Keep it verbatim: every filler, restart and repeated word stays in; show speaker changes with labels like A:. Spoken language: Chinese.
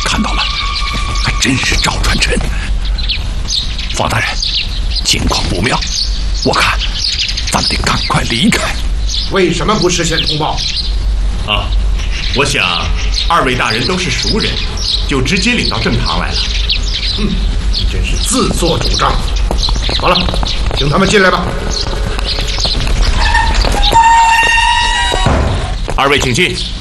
A: 看到了，还真是赵传臣。方大人，情况不妙，我看咱们得赶快离开。
B: 为什么不事先通报？
C: 啊，我想二位大人都是熟人，就直接领到正堂来了。
B: 嗯，你真是自作主张。好了，请他们进来吧。
C: 二位请进。